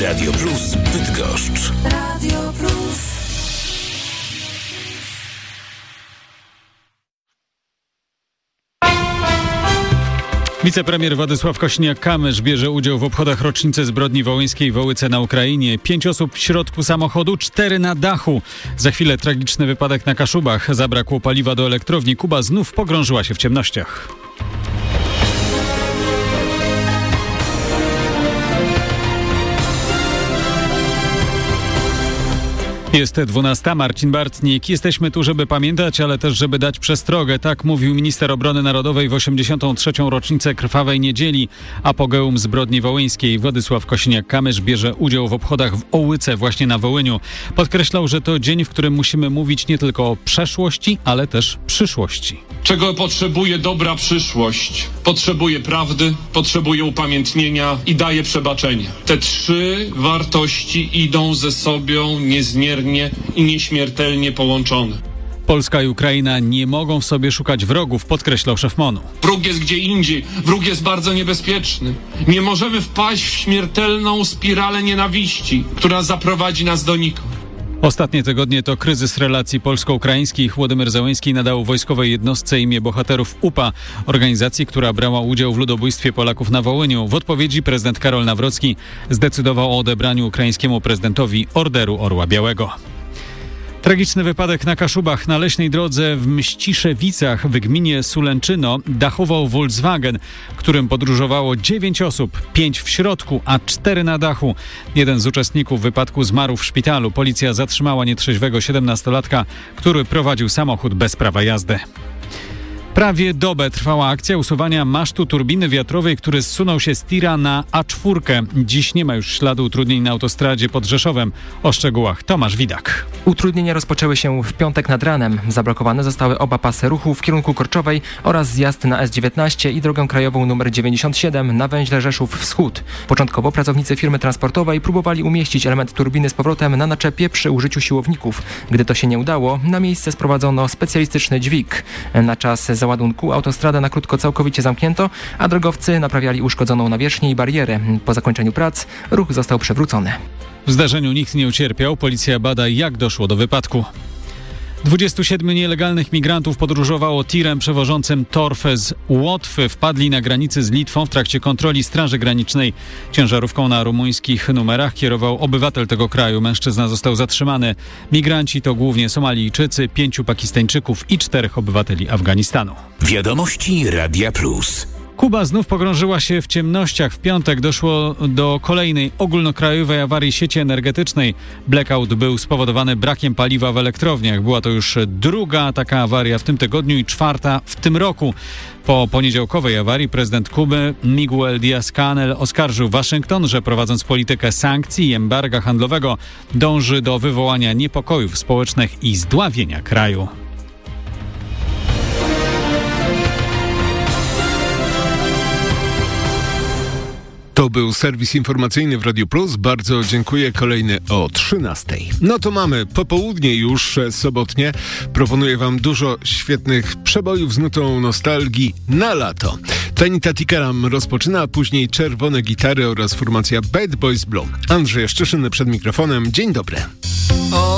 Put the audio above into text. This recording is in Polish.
Radio Plus Bydgoszcz. Radio Plus. Wicepremier Władysław Kosiniak-Kamysz bierze udział w obchodach rocznicy zbrodni wołyńskiej w Wołyce na Ukrainie. 5 osób w środku samochodu, 4 na dachu. Za chwilę tragiczny wypadek na Kaszubach. Zabrakło paliwa do elektrowni. Kuba znów pogrążyła się w ciemnościach. Jest 12. Marcin Bartnik. Jesteśmy tu, żeby pamiętać, ale też, żeby dać przestrogę. Tak mówił minister obrony narodowej w 83. rocznicę krwawej niedzieli, apogeum zbrodni wołyńskiej. Władysław Kosiniak-Kamysz bierze udział w obchodach w Ołyce, właśnie na Wołyniu. Podkreślał, że to dzień, w którym musimy mówić nie tylko o przeszłości, ale też przyszłości. Czego potrzebuje dobra przyszłość? Potrzebuje prawdy, potrzebuje upamiętnienia i daje przebaczenie. Te 3 wartości idą ze sobą niezmiernie i nieśmiertelnie połączone. Polska i Ukraina nie mogą w sobie szukać wrogów, podkreślał szef MON-u. Wróg jest gdzie indziej, wróg jest bardzo niebezpieczny. Nie możemy wpaść w śmiertelną spiralę nienawiści, która zaprowadzi nas donikąd. Ostatnie tygodnie to kryzys relacji polsko-ukraińskich. Władimir Zełenski nadał wojskowej jednostce imię bohaterów UPA, organizacji, która brała udział w ludobójstwie Polaków na Wołyniu. W odpowiedzi prezydent Karol Nawrocki zdecydował o odebraniu ukraińskiemu prezydentowi Orderu Orła Białego. Tragiczny wypadek na Kaszubach. Na leśnej drodze w Mściszewicach w gminie Sulęczyno dachował Volkswagen, którym podróżowało 9 osób, 5 w środku, a 4 na dachu. Jeden z uczestników wypadku zmarł w szpitalu. Policja zatrzymała nietrzeźwego 17-latka, który prowadził samochód bez prawa jazdy. Prawie dobę trwała akcja usuwania masztu turbiny wiatrowej, który zsunął się z tira na A4. Dziś nie ma już śladu utrudnień na autostradzie pod Rzeszowem. O szczegółach Tomasz Widak. Utrudnienia rozpoczęły się w piątek nad ranem. Zablokowane zostały oba pasy ruchu w kierunku Korczowej oraz zjazd na S19 i drogę krajową nr 97 na węźle Rzeszów Wschód. Początkowo pracownicy firmy transportowej próbowali umieścić element turbiny z powrotem na naczepie przy użyciu siłowników. Gdy to się nie udało, na miejsce sprowadzono specjalistyczny dźwig. Na czas załadunku autostradę na krótko całkowicie zamknięto, a drogowcy naprawiali uszkodzoną nawierzchnię i barierę. Po zakończeniu prac ruch został przywrócony. W zdarzeniu nikt nie ucierpiał. Policja bada, jak doszło do wypadku. 27 nielegalnych migrantów podróżowało tirem przewożącym torfę z Łotwy. Wpadli na granicy z Litwą w trakcie kontroli Straży Granicznej. Ciężarówką na rumuńskich numerach kierował obywatel tego kraju. Mężczyzna został zatrzymany. Migranci to głównie Somalijczycy, 5 Pakistańczyków i 4 obywateli Afganistanu. Wiadomości Radia Plus. Kuba znów pogrążyła się w ciemnościach. W piątek doszło do kolejnej ogólnokrajowej awarii sieci energetycznej. Blackout był spowodowany brakiem paliwa w elektrowniach. Była to już druga taka awaria w tym tygodniu i 4. w tym roku. Po poniedziałkowej awarii prezydent Kuby Miguel Díaz-Canel oskarżył Waszyngton, że prowadząc politykę sankcji i embarga handlowego dąży do wywołania niepokojów społecznych i zdławienia kraju. To był serwis informacyjny w Radiu Plus. Bardzo dziękuję. Kolejny o 13:00. No to mamy popołudnie już sobotnie. Proponuję wam dużo świetnych przebojów z nutą nostalgii na lato. Tiny Tatikaram rozpoczyna, a później Czerwone Gitary oraz formacja Bad Boys Blue. Andrzej Szczyszyn przed mikrofonem. Dzień dobry.